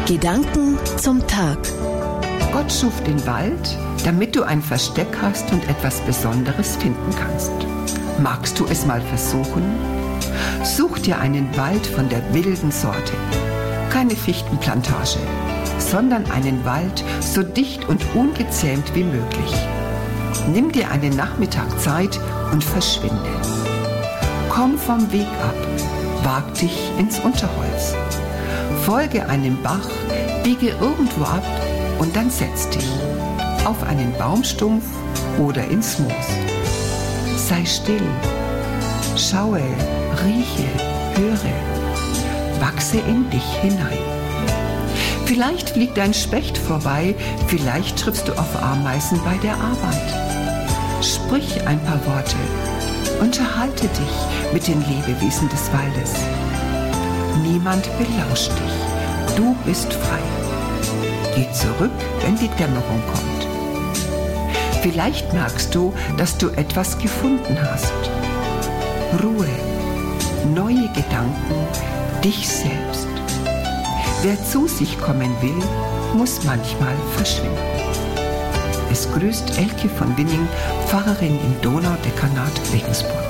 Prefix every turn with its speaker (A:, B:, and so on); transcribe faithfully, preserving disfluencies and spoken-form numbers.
A: Gedanken zum Tag.
B: Gott schuf den Wald, damit du ein Versteck hast und etwas Besonderes finden kannst. Magst du es mal versuchen? Such dir einen Wald von der wilden Sorte. Keine Fichtenplantage, sondern einen Wald so dicht und ungezähmt wie möglich. Nimm dir einen Nachmittag Zeit und verschwinde. Komm vom Weg ab, wag dich ins Unterholz. Folge einem Bach, biege irgendwo ab und dann setz dich auf einen Baumstumpf oder ins Moos. Sei still, schaue, rieche, höre, wachse in dich hinein. Vielleicht fliegt ein Specht vorbei, vielleicht triffst du auf Ameisen bei der Arbeit. Sprich ein paar Worte, unterhalte dich mit den Lebewesen des Waldes. Niemand belauscht dich, du bist frei. Geh zurück, wenn die Dämmerung kommt. Vielleicht merkst du, dass du etwas gefunden hast. Ruhe, neue Gedanken, dich selbst. Wer zu sich kommen will, muss manchmal verschwinden. Es grüßt Elke von Winning, Pfarrerin im Donaudekanat Regensburg.